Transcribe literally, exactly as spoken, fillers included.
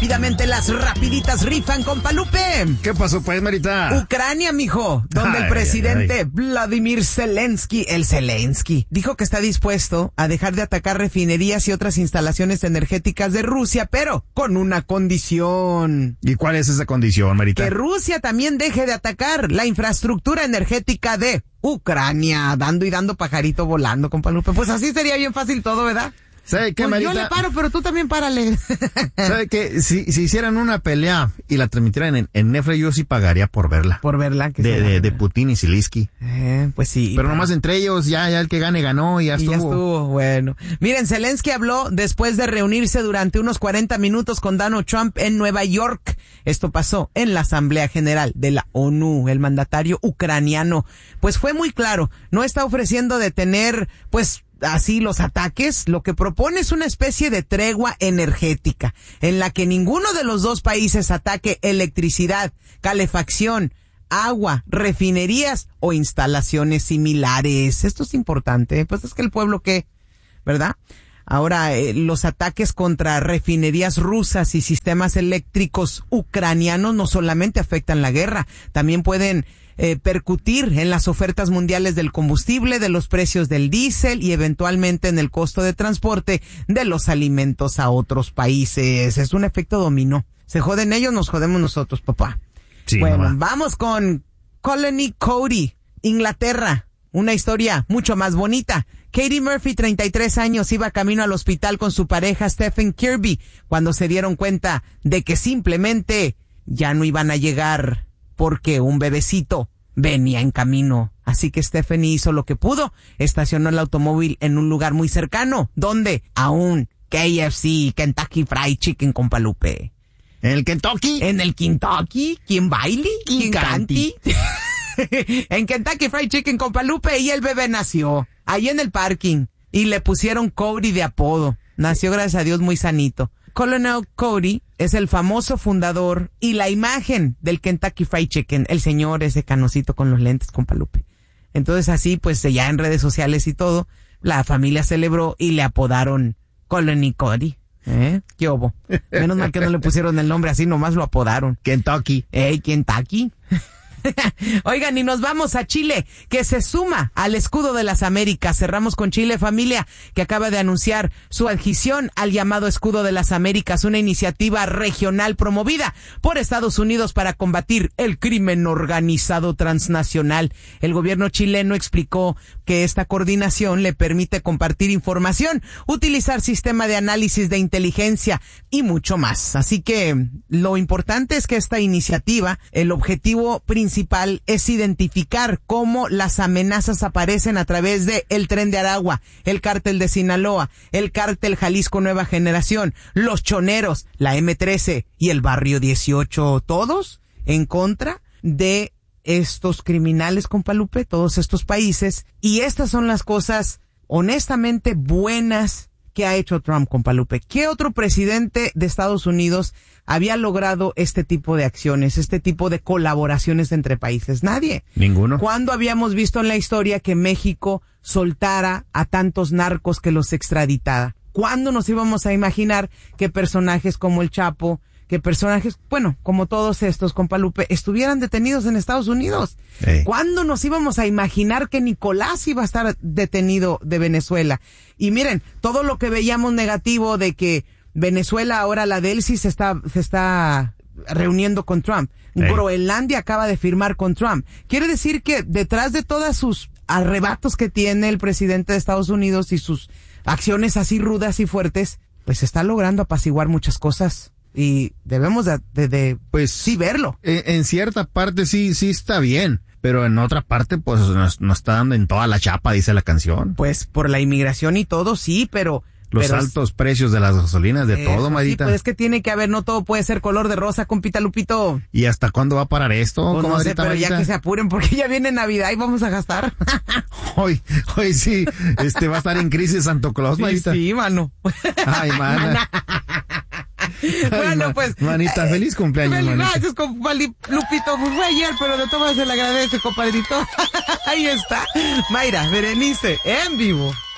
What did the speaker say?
rápidamente las rapiditas rifan, compa Lupe. ¿Qué pasó pues, Marita? Ucrania, mijo, donde Ay, el presidente ay, ay. Vladimir Zelensky, el Zelensky, dijo que está dispuesto a dejar de atacar refinerías y otras instalaciones energéticas de Rusia, pero con una condición. ¿Y cuál es esa condición, Marita? Que Rusia también deje de atacar la infraestructura energética de Ucrania, dando y dando pajarito volando, compa Lupe. Pues así sería bien fácil todo, ¿verdad? ¿Sabe qué, Pues Marita? yo le paro, pero tú también párale. ¿Sabe qué? Si, si hicieran una pelea y la transmitieran en, en Netflix, yo sí pagaría por verla. Por verla. Que de, se de, de Putin y Zelensky. Eh, pues sí. Pero nomás entre ellos, ya, ya el que gane ganó y ya Y estuvo. ya estuvo, bueno. Miren, Zelensky habló después de reunirse durante unos cuarenta minutos con Donald Trump en Nueva York. Esto pasó en la Asamblea General de la ONU. El mandatario ucraniano, pues fue muy claro, no está ofreciendo detener, pues, así los ataques. Lo que propone es una especie de tregua energética en la que ninguno de los dos países ataque electricidad, calefacción, agua, refinerías o instalaciones similares. Esto es importante, pues es que el pueblo qué, ¿verdad? Ahora, eh, los ataques contra refinerías rusas y sistemas eléctricos ucranianos no solamente afectan la guerra, también pueden eh, percutir en las ofertas mundiales del combustible, de los precios del diésel y eventualmente en el costo de transporte de los alimentos a otros países. Es un efecto dominó. Se joden ellos, nos jodemos nosotros, papá. Sí, bueno, mamá. vamos con Colony Cody, Inglaterra. Una historia mucho más bonita. Katie Murphy, treinta y tres años, iba camino al hospital con su pareja Stephen Kirby cuando se dieron cuenta de que simplemente ya no iban a llegar porque un bebecito venía en camino. Así que Stephanie hizo lo que pudo, estacionó el automóvil en un lugar muy cercano. ¿Dónde? A un K F C, Kentucky Fried Chicken, compa Lupe. ¿En el Kentucky? En el Kentucky, ¿quién baile? ¿Quién Canti? canti? En Kentucky Fried Chicken, compa Lupe, y el bebé nació ahí en el parking y le pusieron Cody de apodo. Nació, gracias a Dios, muy sanito. Colonel Cody es el famoso fundador y la imagen del Kentucky Fried Chicken, el señor ese canosito con los lentes, compa Lupe. Entonces así, pues ya en redes sociales y todo, la familia celebró y le apodaron Colonel Cody. ¿Eh? ¿Qué obo? Menos mal que no le pusieron el nombre así, nomás lo apodaron. Kentucky. ¡Ey, Kentucky! Oigan, y nos vamos a Chile, que se suma al escudo de las Américas. Cerramos con Chile, familia, que acaba de anunciar su adhesión al llamado escudo de las Américas, una iniciativa regional promovida por Estados Unidos para combatir el crimen organizado transnacional. El gobierno chileno explicó que esta coordinación le permite compartir información, utilizar sistema de análisis de inteligencia y mucho más. Así que lo importante es que esta iniciativa, el objetivo principal es identificar cómo las amenazas aparecen a través de el Tren de Aragua, el Cártel de Sinaloa, el Cártel Jalisco Nueva Generación, los Choneros, la eme trece y el Barrio dieciocho, todos en contra de estos criminales, compa Lupe, todos estos países. Y estas son las cosas honestamente buenas que ha hecho Trump, compa Lupe. ¿Qué otro presidente de Estados Unidos había logrado este tipo de acciones, este tipo de colaboraciones entre países? Nadie. Ninguno. ¿Cuándo habíamos visto en la historia que México soltara a tantos narcos que los extraditara? ¿Cuándo nos íbamos a imaginar que personajes como el Chapo, que personajes, bueno, como todos estos, compa Lupe, estuvieran detenidos en Estados Unidos? Hey. ¿Cuándo nos íbamos a imaginar que Nicolás iba a estar detenido de Venezuela? Y miren, todo lo que veíamos negativo de que Venezuela, ahora la Delcy se está, se está reuniendo con Trump. Hey. Groenlandia acaba de firmar con Trump. Quiere decir que detrás de todas sus arrebatos que tiene el presidente de Estados Unidos y sus acciones así rudas y fuertes, pues está logrando apaciguar muchas cosas. Y debemos de, de, de pues sí verlo. En, en cierta parte sí, sí está bien, pero en otra parte pues nos, nos está dando en toda la chapa, dice la canción. Pues por la inmigración y todo, sí, pero... Los pero altos es, precios de las gasolinas, de eso, todo, Marita. Sí, pues es que tiene que haber, no todo puede ser color de rosa, compita Lupito. ¿Y hasta cuándo va a parar esto? Pues no sé, pero Marita? ya que se apuren porque ya viene Navidad y vamos a gastar. Hoy, hoy sí, este va a estar en crisis Santo Claus, Marita. Sí, sí, mano. Ay, mana. Bueno, Ay, pues. Manita, feliz cumpleaños, Feliz, manita. gracias, compadre Lupito. Pues fue ayer, pero de todas se le agradece, compadrito. Ahí está. Mayra, Berenice, en vivo.